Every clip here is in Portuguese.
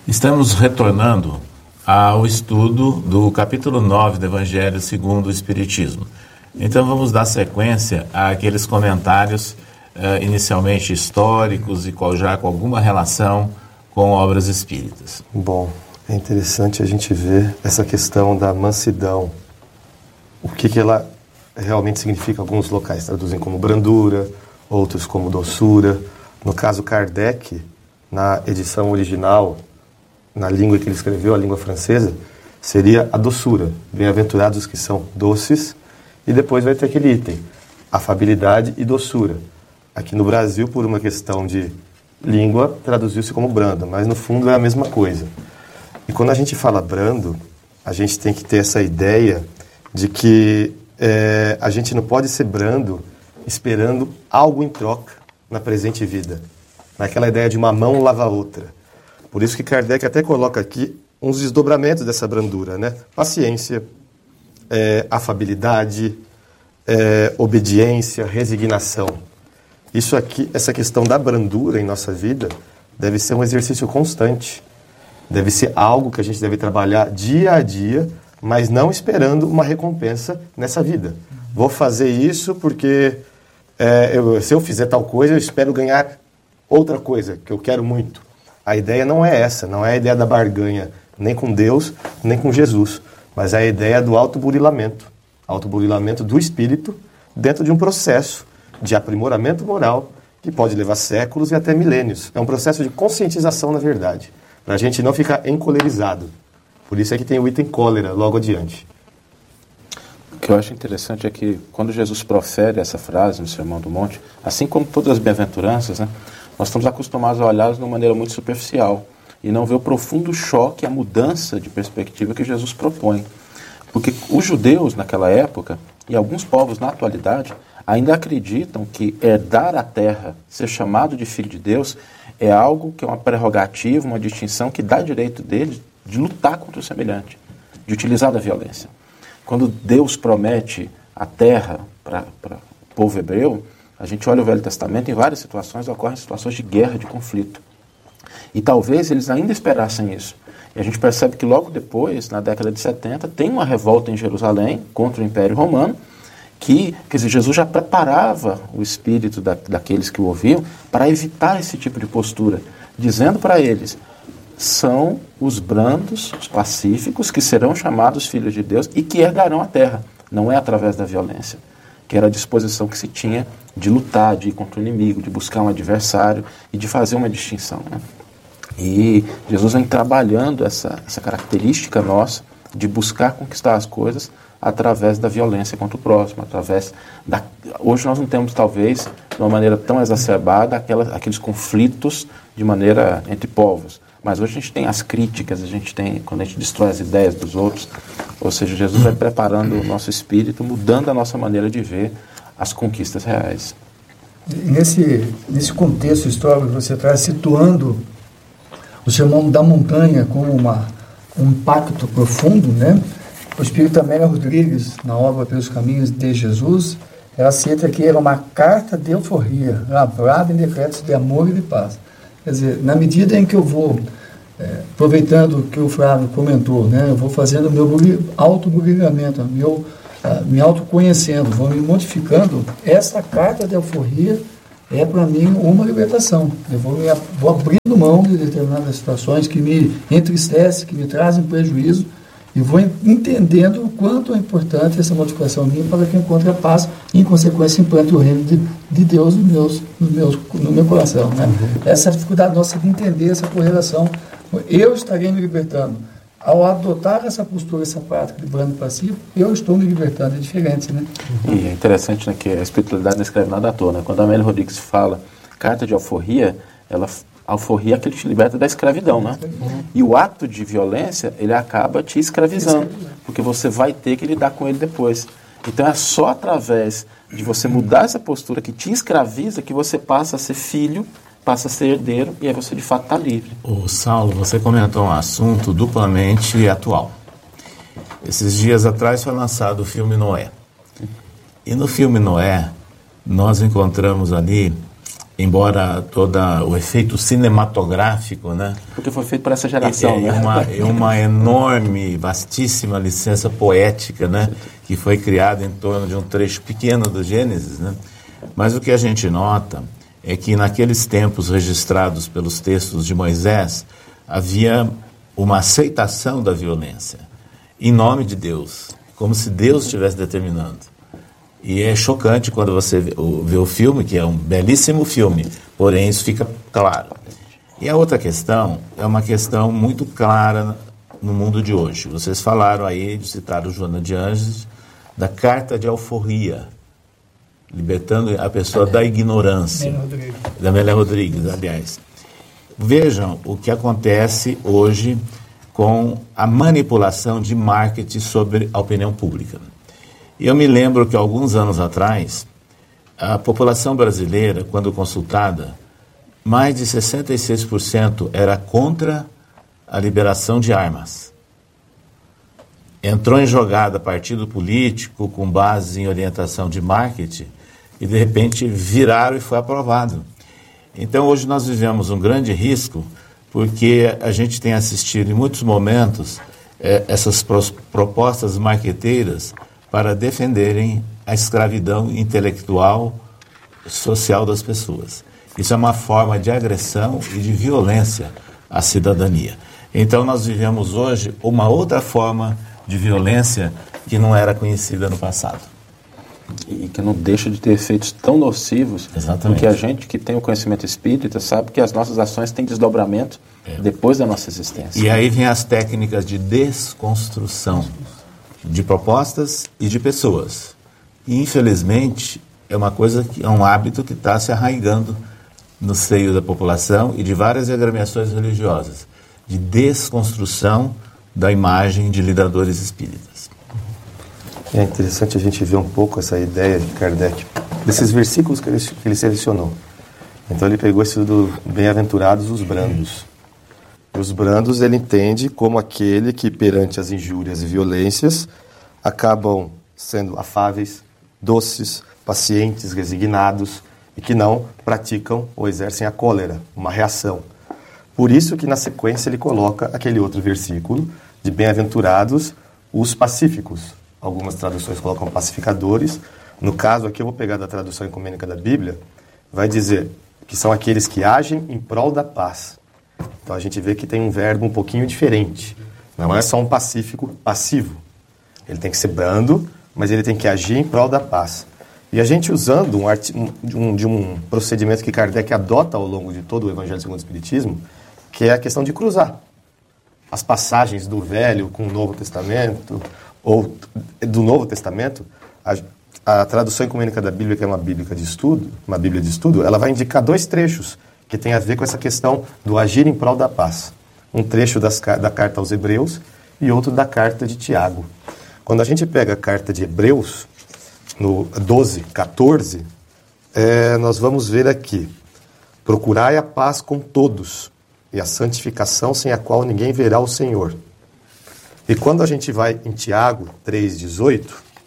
Estamos retornando ao estudo do capítulo 9 do Evangelho segundo o Espiritismo. Então vamos dar sequência àqueles comentários inicialmente históricos e já com alguma relação com obras espíritas. Bom, é interessante a gente ver essa questão da mansidão. O que ela realmente significa em alguns locais. Traduzem como brandura, outros como doçura. No caso Kardec, na edição original, na língua que ele escreveu, a língua francesa, seria a doçura. Bem-aventurados os que são doces. E depois vai ter aquele item, afabilidade e doçura. Aqui no Brasil, por uma questão de língua, traduziu-se como brando, mas no fundo é a mesma coisa. E quando a gente fala brando, a gente tem que ter essa ideia de que a gente não pode ser brando esperando algo em troca na presente vida. Naquela ideia de uma mão lava a outra. Por isso que Kardec até coloca aqui uns desdobramentos dessa brandura, né? Paciência, afabilidade, obediência, resignação. Isso aqui, essa questão da brandura em nossa vida deve ser um exercício constante. Deve ser algo que a gente deve trabalhar dia a dia, mas não esperando uma recompensa nessa vida. Vou fazer isso porque se eu fizer tal coisa, eu espero ganhar outra coisa que eu quero muito. A ideia não é essa, não é a ideia da barganha, nem com Deus, nem com Jesus, mas é a ideia do autoburilamento do espírito dentro de um processo de aprimoramento moral que pode levar séculos e até milênios. É um processo de conscientização, na verdade, para a gente não ficar encolerizado. Por isso é que tem o item cólera logo adiante. O que eu acho interessante é que quando Jesus profere essa frase no Sermão do Monte, assim como todas as bem-aventuranças, né, nós estamos acostumados a olhá-las de uma maneira muito superficial e não ver o profundo choque, a mudança de perspectiva que Jesus propõe. Porque os judeus naquela época, e alguns povos na atualidade, ainda acreditam que herdar a terra, ser chamado de filho de Deus, é algo que é uma prerrogativa, uma distinção que dá direito deles de lutar contra o semelhante, de utilizar da violência. Quando Deus promete a terra para o povo hebreu, a gente olha o Velho Testamento, em várias situações ocorrem situações de guerra, de conflito. E talvez eles ainda esperassem isso. E a gente percebe que logo depois, na década de 70, tem uma revolta em Jerusalém contra o Império Romano, quer dizer, Jesus já preparava o espírito daqueles que o ouviam para evitar esse tipo de postura, dizendo para eles, são os brandos, os pacíficos, que serão chamados filhos de Deus e que herdarão a terra. Não é através da violência, que era a disposição que se tinha de lutar, de ir contra o inimigo, de buscar um adversário e de fazer uma distinção, né? E Jesus vem trabalhando essa característica nossa de buscar conquistar as coisas através da violência contra o próximo, Hoje nós não temos, talvez, de uma maneira tão exacerbada, aqueles conflitos de maneira entre povos. Mas hoje a gente tem as críticas, quando a gente destrói as ideias dos outros, ou seja, Jesus vai preparando o nosso espírito, mudando a nossa maneira de ver as conquistas reais. Nesse contexto histórico que você traz, situando o Sermão da Montanha como um impacto profundo, né? O Espírito Amélia Rodrigues, na obra Pelos Caminhos de Jesus, ela cita que era uma carta de euforia, lavrada em decretos de amor e de paz. Quer dizer, na medida em que eu vou, aproveitando o que o Flávio comentou, né, eu vou fazendo o meu autoburilamento, me autoconhecendo, vou me modificando, essa carta de euforia é para mim uma libertação. Eu vou abrindo mão de determinadas situações que me entristecem, que me trazem prejuízo, e vou entendendo o quanto é importante essa modificação minha para que eu encontre a paz e, em consequência, implante o reino de Deus no meu coração. Né? Essa dificuldade nossa de entender essa correlação. Eu estarei me libertando. Ao adotar essa postura, essa prática de brando passivo, eu estou me libertando. É diferente, né? E é interessante, né, que a espiritualidade não escreve nada à toa. Né? Quando a Amélia Rodrigues fala carta de alforria, a alforria é que ele te liberta da escravidão, né? E o ato de violência, ele acaba te escravizando, porque você vai ter que lidar com ele depois. Então é só através de você mudar essa postura que te escraviza que você passa a ser filho, passa a ser herdeiro, e aí você de fato está livre. Ô Saulo, você comentou um assunto duplamente atual. Esses dias atrás foi lançado o filme Noé. E no filme Noé, nós encontramos ali embora todo o efeito cinematográfico, né? Porque foi feito para essa geração, né? Uma enorme, vastíssima licença poética, né? Que foi criada em torno de um trecho pequeno do Gênesis, né? Mas o que a gente nota é que naqueles tempos registrados pelos textos de Moisés, havia uma aceitação da violência, em nome de Deus, como se Deus estivesse determinando. E é chocante quando você vê o filme, que é um belíssimo filme, porém isso fica claro. E a outra questão é uma questão muito clara no mundo de hoje. Vocês falaram aí, citaram Joana de Ângeles, da carta de alforria, libertando a pessoa da ignorância. Da Amélia Rodrigues, aliás. Vejam o que acontece hoje com a manipulação de marketing sobre a opinião pública. Eu me lembro que alguns anos atrás, a população brasileira, quando consultada, mais de 66% era contra a liberação de armas. Entrou em jogada partido político com base em orientação de marketing e, de repente, viraram e foi aprovado. Então, hoje nós vivemos um grande risco porque a gente tem assistido em muitos momentos essas propostas marqueteiras para defenderem a escravidão intelectual, social das pessoas. Isso é uma forma de agressão e de violência à cidadania. Então nós vivemos hoje uma outra forma de violência que não era conhecida no passado. E que não deixa de ter efeitos tão nocivos. Exatamente. Porque a gente que tem o conhecimento espírita sabe que as nossas ações têm desdobramento depois da nossa existência. E aí vem as técnicas de desconstrução de propostas e de pessoas. E, infelizmente, é uma coisa que é um hábito que está se arraigando no seio da população e de várias agremiações religiosas, de desconstrução da imagem de lidadores espíritas. É interessante a gente ver um pouco essa ideia de Kardec, desses versículos que ele selecionou. Então ele pegou esse do bem-aventurados os brandos. E os brandos ele entende como aquele que perante as injúrias e violências acabam sendo afáveis, doces, pacientes, resignados e que não praticam ou exercem a cólera, uma reação. Por isso que na sequência ele coloca aquele outro versículo de bem-aventurados os pacíficos. Algumas traduções colocam pacificadores. No caso aqui eu vou pegar da tradução ecumênica da Bíblia, vai dizer que são aqueles que agem em prol da paz. Então a gente vê que tem um verbo um pouquinho diferente. Não é só um pacífico passivo. Ele tem que ser brando, mas ele tem que agir em prol da paz. E a gente usando um procedimento que Kardec adota ao longo de todo o Evangelho segundo o Espiritismo, que é a questão de cruzar as passagens do Velho com o Novo Testamento, ou do Novo Testamento, a tradução ecumênica da Bíblia, que é uma Bíblia de estudo, ela vai indicar dois trechos que tem a ver com essa questão do agir em prol da paz. Um trecho da carta aos Hebreus e outro da carta de Tiago. Quando a gente pega a carta de Hebreus, no 12, 14, nós vamos ver aqui: procurai a paz com todos e a santificação sem a qual ninguém verá o Senhor. E quando a gente vai em Tiago 3,18,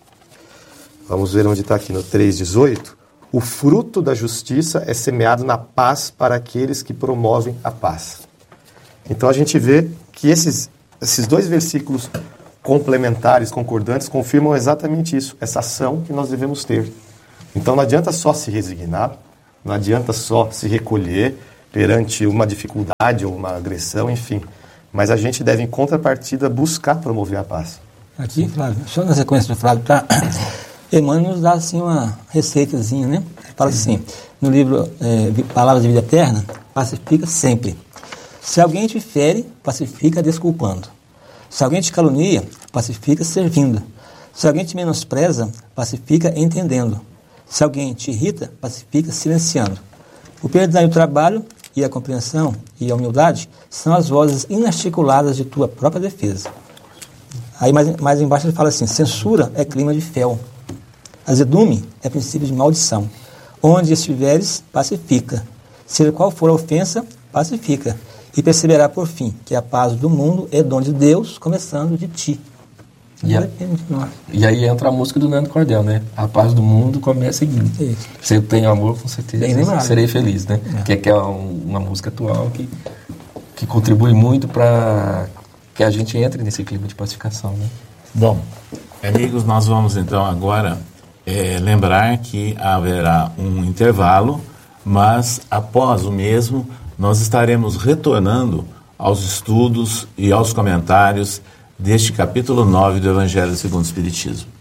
vamos ver onde está aqui no 3,18, o fruto da justiça é semeado na paz para aqueles que promovem a paz. Então a gente vê que esses dois versículos complementares, concordantes, confirmam exatamente isso, essa ação que nós devemos ter. Então não adianta só se resignar, não adianta só se recolher perante uma dificuldade ou uma agressão, enfim. Mas a gente deve, em contrapartida, buscar promover a paz. Aqui, Flávio, só na sequência do Flávio, tá? Emmanuel nos dá assim uma receitazinha, né? Fala assim, no livro Palavras de Vida Eterna, pacifica sempre. Se alguém te fere, pacifica desculpando. Se alguém te calunia, pacifica servindo. Se alguém te menospreza, pacifica entendendo. Se alguém te irrita, pacifica silenciando. O perdão e o trabalho e a compreensão e a humildade são as vozes inarticuladas de tua própria defesa. Aí mais embaixo ele fala assim, censura é clima de fel. Azedume é princípio de maldição. Onde estiveres, pacifica. Seja qual for a ofensa, pacifica. E perceberá por fim que a paz do mundo é dom de Deus, começando de ti. E aí entra a música do Nando Cordel, né? A paz do mundo começa em mim. Se eu tenho amor, com certeza serei feliz, né? Que é uma música atual que contribui muito para que a gente entre nesse clima de pacificação, né? Bom, amigos, nós vamos então agora lembrar que haverá um intervalo, mas após o mesmo nós estaremos retornando aos estudos e aos comentários deste capítulo 9 do Evangelho segundo o Espiritismo.